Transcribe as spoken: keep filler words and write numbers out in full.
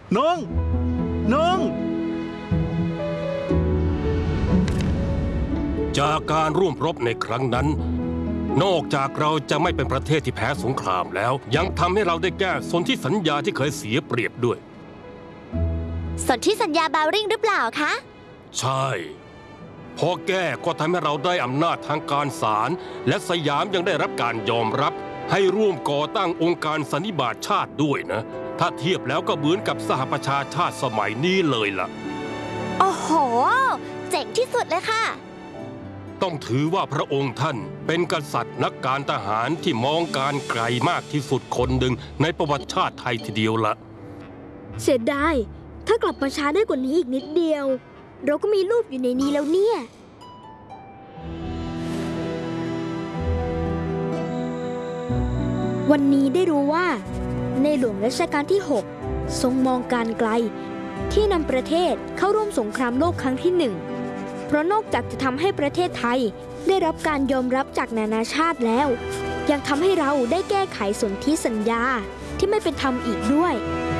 น้องน้องจากการร่วมรบในครั้งนั้นนอกจากเราจะไม่เป็นประเทศที่แพ้สงครามแล้วยังทำให้เราได้แก้สนธิสัญญาที่เคยเสียเปรียบด้วยสนธิสัญญาบาวริงหรือเปล่าคะใช่พอแก้ก็ทำให้เราได้อำนาจทางการศาลและสยามยังได้รับการยอมรับให้ร่วมก่อตั้งองค์การสันนิบาตชาติด้วยนะถ้าเทียบแล้วก็เหมือนกับสหประชาชาติสมัยนี้เลยล่ะโอ้โหเจ๋งที่สุดเลยค่ะต้องถือว่าพระองค์ท่านเป็นกษัตริย์นักการทหารที่มองการไกลมากที่สุดคนหนึ่งในประวัติชาติไทยทีเดียวละเสียดายถ้ากลับมาช้าได้กว่านี้อีกนิดเดียวเราก็มีรูปอยู่ในนี้แล้วเนี่ยวันนี้ได้รู้ว่าในหลวงรัชกาลที่หกทรงมองการไกลที่นำประเทศเข้าร่วมสงครามโลกครั้งที่หนึ่งเพราะนอกจากจะทำให้ประเทศไทยได้รับการยอมรับจากนานาชาติแล้วยังทำให้เราได้แก้ไขสนธิสัญญาที่ไม่เป็นธรรมอีกด้วย